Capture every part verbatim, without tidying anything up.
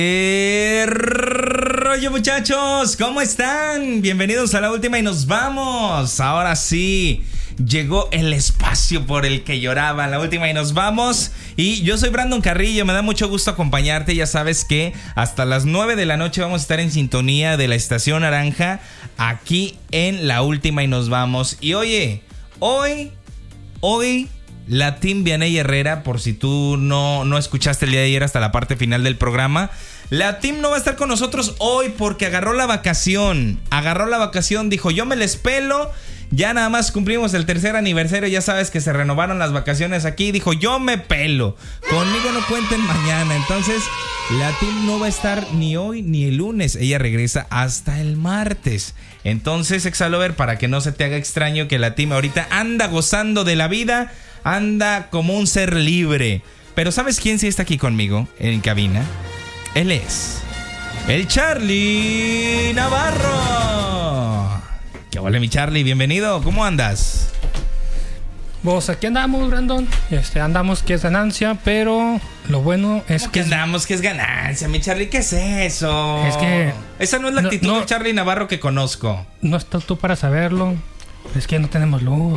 Eh, rollo muchachos, ¿cómo están? Bienvenidos a la última y nos vamos. Ahora sí, llegó el espacio por el que lloraba. La última y nos vamos. Y yo soy Brandon Carrillo, me da mucho gusto acompañarte. Ya sabes que hasta las nueve de la noche vamos a estar en sintonía de la Estación Naranja, aquí en la última y nos vamos. Y oye, hoy, hoy... la Team Vianey Herrera, por si tú no, no escuchaste el día de ayer hasta la parte final del programa, la Team no va a estar con nosotros hoy porque agarró la vacación. Agarró la vacación, dijo yo me les pelo. Ya nada más cumplimos el tercer aniversario, ya sabes que se renovaron las vacaciones aquí. Dijo yo me pelo, conmigo no cuenten mañana. Entonces la Team no va a estar ni hoy ni el lunes. Ella regresa hasta el martes. Entonces, Exalover, para que no se te haga extraño que la Team ahorita anda gozando de la vida, anda como un ser libre. Pero ¿sabes quién sí está aquí conmigo en cabina? Él es el Charlie Navarro. ¿Qué vale, mi Charlie? Bienvenido, ¿cómo andas? Pues aquí andamos, Brandon. Este, andamos que es ganancia, pero lo bueno es ¿Cómo que... que andamos que es ganancia, mi Charlie? ¿Qué es eso? Es que... esa no es la actitud no, no, del Charlie Navarro que conozco. No estás tú para saberlo. Es que no tenemos luz.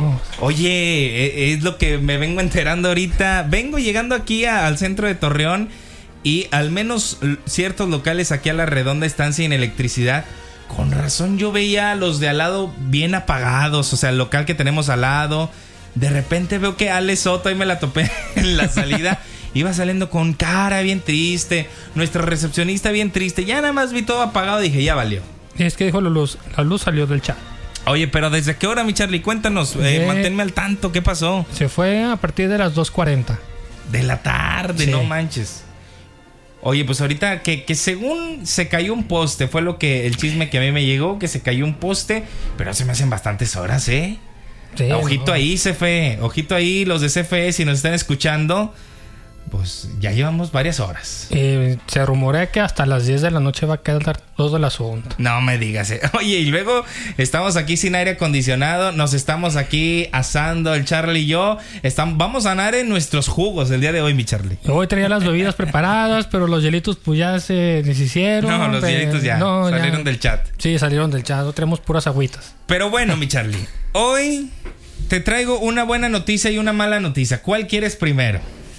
Oye, es lo que me vengo enterando ahorita. Vengo llegando aquí a, al centro de Torreón y al menos ciertos locales aquí a la redonda están sin electricidad. Con razón yo veía a los de al lado bien apagados. O sea, el local que tenemos al lado. De repente veo que Ale Soto, ahí me la topé en la salida, iba saliendo con cara bien triste. Nuestro recepcionista bien triste. Ya nada más vi todo apagado y dije, ya valió. Es que dijo la luz. La luz salió del chat. Oye, pero ¿desde qué hora, mi Charlie? Cuéntanos, eh, eh, manténme al tanto, ¿qué pasó? Se fue a partir de las dos cuarenta. De la tarde, sí. No manches. Oye, pues ahorita que, que según se cayó un poste, fue lo que el chisme que a mí me llegó, que se cayó un poste, pero se me hacen bastantes horas, ¿eh? Sí, ojito no. ahí, C F E, ojito ahí, los de C F E, si nos están escuchando, pues ya llevamos varias horas. Eh, se rumorea que hasta las diez de la noche va a quedar todo el asunto. No me digas. Eh. Oye, y luego estamos aquí sin aire acondicionado. Nos estamos aquí asando, el Charlie y yo. Estamos, vamos a nadar en nuestros jugos el día de hoy, mi Charlie. Hoy traía las bebidas preparadas, pero los hielitos pues ya se deshicieron. No, los pero, hielitos ya no, salieron ya. del chat. Sí, salieron del chat. Tenemos puras agüitas. Pero bueno, mi Charlie, hoy te traigo una buena noticia y una mala noticia. ¿Cuál quieres primero?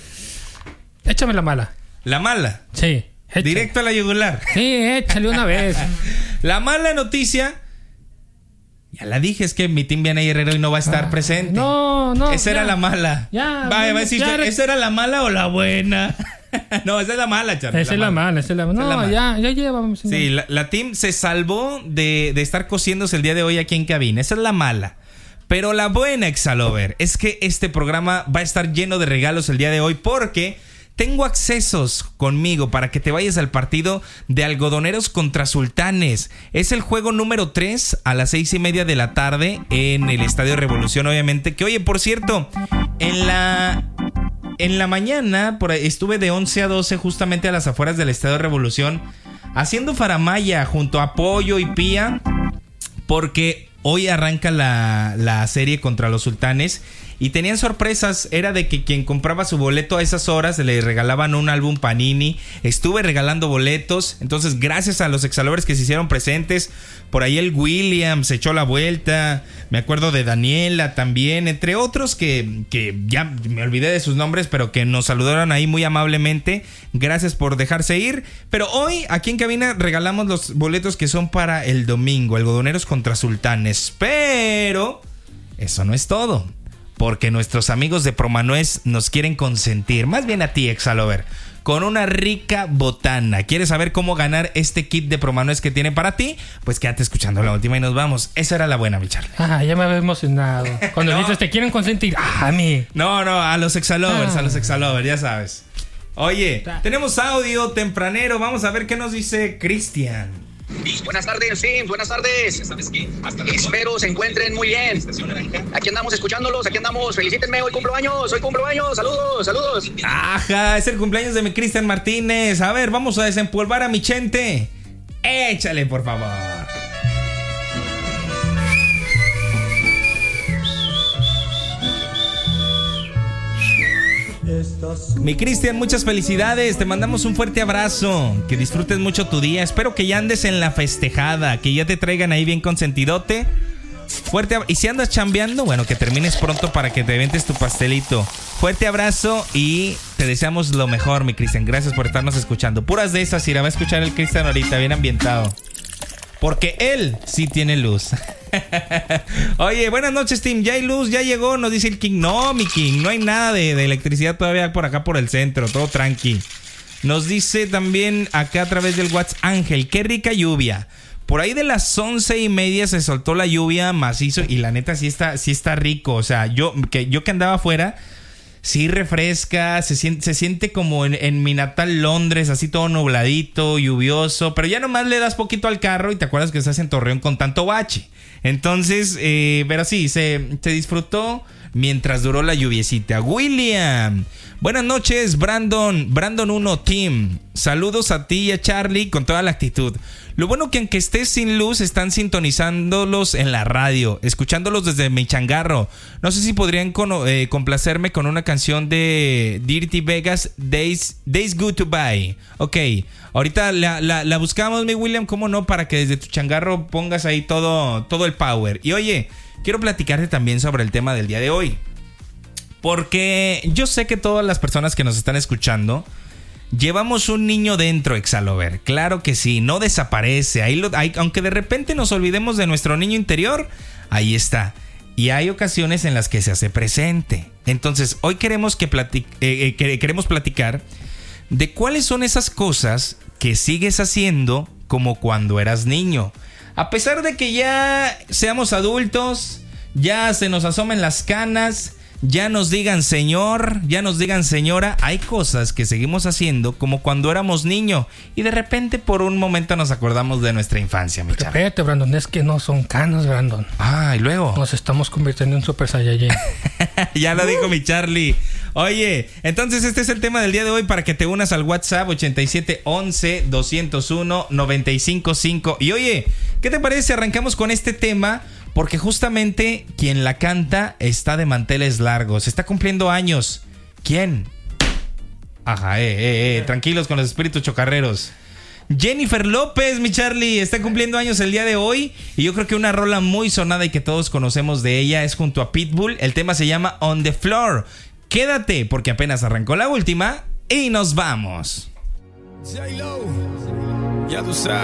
Échame la mala. La mala. Sí. Échale. Directo a la yugular. Sí, échale una vez. La mala noticia, ya la dije, es que mi Team Vianey Herrera hoy no va a estar Ah, presente. No, no. Esa ya. era la mala. Ya. Vaya, va a decir, ya, ¿esa era la mala o la buena? No, esa es la mala, Charlie. Esa es la mala, esa es la mala. Esa es la No, mala. ya, ya llevamos. Sí, la, la Team se salvó de, de estar cociéndose el día de hoy aquí en cabina. Esa es la mala. Pero la buena, Exalover, es que este programa va a estar lleno de regalos el día de hoy porque tengo accesos conmigo para que te vayas al partido de Algodoneros contra Sultanes. Es el juego número tres a las seis y media de la tarde en el Estadio Revolución, obviamente. Que oye, por cierto, en la... En la mañana por ahí, estuve de once a doce justamente a las afueras del Estadio Revolución haciendo faramalla junto a Pollo y Pía porque hoy arranca la, la serie contra los Sultanes y tenían sorpresas. Era de que quien compraba su boleto a esas horas le regalaban un álbum Panini. Estuve regalando boletos. Entonces gracias a los Exalovers que se hicieron presentes. Por ahí el William se echó la vuelta. Me acuerdo de Daniela también, entre otros que, que ya me olvidé de sus nombres, pero que nos saludaron ahí muy amablemente. Gracias por dejarse ir. Pero hoy aquí en cabina regalamos los boletos que son para el domingo, Algodoneros contra Sultanes. Pero eso no es todo, porque nuestros amigos de Promanuez nos quieren consentir, más bien a ti, Exalover, con una rica botana. ¿Quieres saber cómo ganar este kit de Promanuez que tiene para ti? Pues quédate escuchando la última y nos vamos. Esa era la buena, mi Charlie. Ah, ya me había emocionado. Cuando No. dices te quieren consentir. Ah, a mí. No, no, a los Exalovers, Ah. a los Exalovers, ya sabes. Oye, tenemos audio tempranero. Vamos a ver qué nos dice Cristian. Buenas tardes, sí, buenas tardes. Espero se encuentren muy bien. Aquí andamos escuchándolos, aquí andamos. Felicítenme, hoy cumplo años, hoy cumplo años. Saludos, saludos. Ajá, es el cumpleaños de mi Cristian Martínez. A ver, vamos a desempolvar a mi Chente. Échale, por favor. Mi Cristian, muchas felicidades. Te mandamos un fuerte abrazo. Que disfrutes mucho tu día. Espero que ya andes en la festejada. Que ya te traigan ahí bien consentidote. Fuerte ab- Y si andas chambeando, bueno, que termines pronto para que te ventes tu pastelito. Fuerte abrazo y te deseamos lo mejor, mi Cristian. Gracias por estarnos escuchando. Puras de esas, Ira, va a escuchar el Cristian ahorita, bien ambientado. Porque él sí tiene luz. Oye, buenas noches, Tim. ¿Ya hay luz? ¿Ya llegó? Nos dice el King. No, mi King, no hay nada de, de electricidad todavía por acá por el centro. Todo tranqui. Nos dice también acá a través del WhatsApp Ángel. Qué rica lluvia. Por ahí de las once y media se soltó la lluvia macizo. Y la neta sí está, sí está rico. O sea, yo que, yo que andaba afuera, sí refresca. Se siente, se siente como en, en mi natal Londres. Así todo nubladito, lluvioso. Pero ya nomás le das poquito al carro y te acuerdas que estás en Torreón con tanto bache. Entonces, eh, pero sí, se, se disfrutó mientras duró la lluviecita. William, buenas noches, Brandon, Brandon uno Team. Saludos a ti y a Charlie con toda la actitud. Lo bueno que aunque estés sin luz, están sintonizándolos en la radio, escuchándolos desde mi changarro. No sé si podrían con, eh, complacerme con una canción de Dirty Vegas, Days, Days Good to Buy. Ok, ahorita la, la, la buscamos, mi William, cómo no, para que desde tu changarro pongas ahí todo, todo el power. Y oye, quiero platicarte también sobre el tema del día de hoy. Porque yo sé que todas las personas que nos están escuchando llevamos un niño dentro, Exalover. Claro que sí, no desaparece. Ahí lo, ahí, aunque de repente nos olvidemos de nuestro niño interior, ahí está. Y hay ocasiones en las que se hace presente. Entonces, hoy queremos, que platic- eh, eh, queremos platicar de cuáles son esas cosas que sigues haciendo como cuando eras niño. A pesar de que ya seamos adultos, ya se nos asomen las canas, ya nos digan señor, ya nos digan señora, hay cosas que seguimos haciendo como cuando éramos niños y de repente por un momento nos acordamos de nuestra infancia, mi chavo. Espérate, Brandon, es que no son canas, Brandon. Ah, y luego Nos estamos convirtiendo en Super Saiyajin. ya lo dijo mi Charlie. Oye, entonces este es el tema del día de hoy para que te unas al WhatsApp ochenta y siete once doscientos uno noventa y cinco cinco. Y oye, ¿qué te parece si arrancamos con este tema? Porque justamente quien la canta está de manteles largos. Está cumpliendo años. ¿Quién? Ajá, eh, eh, eh. Tranquilos con los espíritus chocarreros. Jennifer López, mi Charlie, está cumpliendo años el día de hoy. Y yo creo que una rola muy sonada y que todos conocemos de ella es junto a Pitbull. El tema se llama On the Floor. Quédate porque apenas arrancó la última y nos vamos. J-Lo, ya tú sabes.